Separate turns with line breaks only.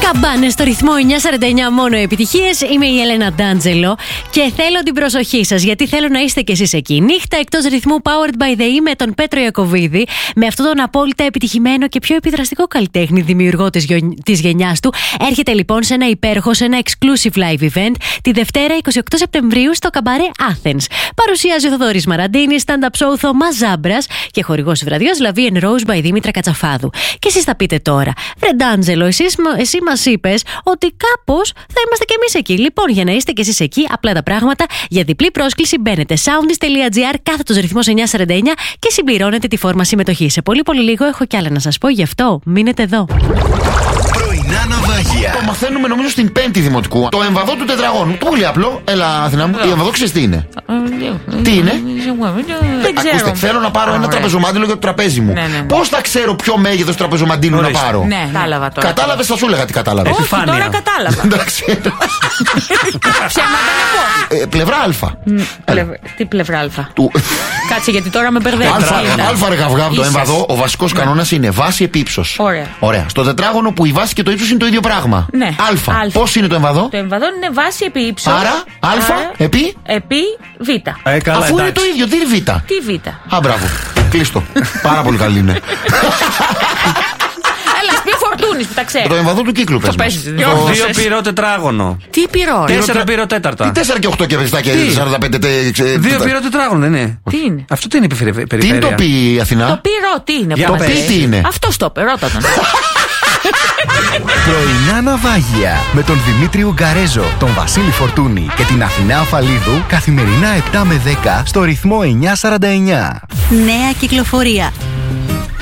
Καμπάνες στο ρυθμό 949, μόνο επιτυχίες. Είμαι η Έλενα Ντάντζελο και θέλω την προσοχή σας, γιατί θέλω να είστε κι εσείς εκεί. Νύχτα εκτός ρυθμού, Powered by the E, με τον Πέτρο Ιακωβίδη, με αυτόν τον απόλυτα επιτυχημένο και πιο επιδραστικό καλλιτέχνη, δημιουργό της γενιάς του. Έρχεται λοιπόν σε ένα υπέροχο, σε ένα exclusive live event τη Δευτέρα 28 Σεπτεμβρίου στο Καμπαρέ Athens. Παρουσιάζει ο Θοδωρής Μαραντίνης, stand-up show Θωμάς Ζάμπρας και χορηγός βραδιός Love and Rose by Δήμητρα Κατσαφάδου. Και εσείς θα πείτε τώρα, βρε Ντάντζελο, εσύ μας είπες ότι κάπως θα είμαστε κι εμείς εκεί. Λοιπόν, για να είστε κι εσείς εκεί, απλά τα πράγματα. Για διπλή πρόσκληση μπαίνετε soundis.gr /ρυθμός 949 και συμπληρώνετε τη φόρμα συμμετοχή. Σε πολύ λίγο έχω κι άλλα να σας πω, γι' αυτό μείνετε εδώ.
Πρωινά ναυάγια. Το μαθαίνουμε νομίζω στην 5η δημοτικού. Το εμβαδό του τετραγώνου. Πολύ απλό. Έλα, Αθηνά μου. Η εμβαδό ξέρεις τι είναι? Τι είναι?
Δεν ξέρω.
Ακούστε, θέλω να πάρω ένα τραπεζομάντιλο για το τραπέζι μου. Πώς θα ξέρω ποιο μέγεθος τραπεζομαντίλου να πάρω?
Ναι, κατάλαβα τώρα.
Κατάλαβες, θα σου έλεγα τι κατάλαβες.
Όχι, τώρα κατάλαβα.
Εντάξει.
Ψέματα να πω.
Πλευρά Α.
Τι πλευρά Α?
Του-
Κάτσε, γιατί τώρα με μπερδεύει.
Α ρε γαυγά, το εμβαδό, ο βασικός κανόνας είναι βάση επί ύψος.
Ωραία.
Στο τετράγωνο που η βάση και το ύψος είναι το ίδιο πράγμα.
Ναι.
Α. Πώς είναι το εμβαδό?
Το εμβαδό είναι βάση επί ύψος.
Άρα, Α επί.
Επί Β.
Αφού είναι το ίδιο, τι είναι Β?
Τι Β?
Α, μπράβο. Κλείστο. Πάρα πολύ καλή είναι.
Έλα, πει Φορτούνης που τα ξέρει.
Το εμβαδό του κύκλου πες μας.
2 πυρό τετράγωνο.
Τι πυρό?
4 πυρό τέταρτα.
4 και 8 και 7 και 45.
2 πυρό τετράγωνο, δεν είναι?
Τι είναι?
Αυτό τι είναι η περιφέρεια?
Τι είναι το πι, Αθηνά?
Το πυρό τι είναι?
Το πι τι είναι?
Αυτό το πε, ρώτα τον.
Πρωινά ναυάγια με τον Δημήτρη Ουγκαρέζο, τον Βασίλη Φορτούνη και την Αθηνά Αφαλίδου, καθημερινά 7 με 10 στο ρυθμό 949.
Νέα κυκλοφορία.